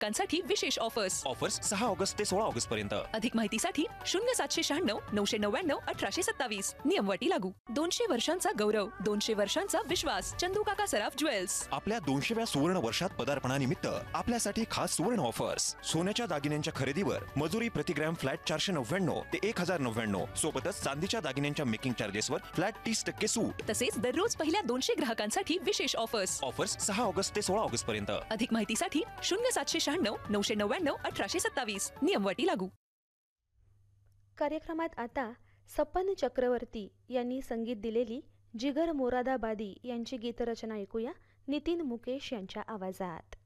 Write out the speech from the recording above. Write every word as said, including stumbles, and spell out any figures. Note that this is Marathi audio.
ग्राहकांसाठी विशेष ऑफर्स. ऑफर्स सहा ऑगस्ट ते सोळा ऑगस्ट पर्यंत. अधिक माहितीसाठी शून्य सातशे शहाण्णव नऊशे नव्याण्णव अठराशे सत्तावीस. नियमवटी लागू. दोनशे वर्षांचा गौरव, दोनशे वर्षांचा विश्वास. चंदू काका सराफ ज्वेल्स. आपल्या दोनशेव्या सुवर्ण वर्षात पदार्पणानिमित्त आपल्यासाठी खास सुवर्ण ऑफर्स. सोन्याच्या दागिन्यांच्या खरेदीवर मजुरी प्रति ग्रॅम फ्लॅट चारशे नव्याण्णव ते एक हजार नव्याण्णव. सोबतच चांदीच्या दागिन्यांच्या मेकिंग चार्जेसवर फ्लॅट तीस टक्के सूट. तसेच दररोज पहिल्या दोनशे ग्राहकांसाठी विशेष ऑफर्स. ऑफर्स सहा ऑगस्ट ते सोळा ऑगस्ट पर्यंत. अधिक माहितीसाठी शून्य सातशे शहाण्णव नऊशे नव्याण्णव अठराशे सत्तावीस. नियमवटी लागू. कार्यक्रमात आता सपन चक्रवर्ती यांनी संगीत दिलेली जिगर मोरादाबादी यांची गीतरचना ऐकूया नितीन मुकेश यांच्या आवाजात.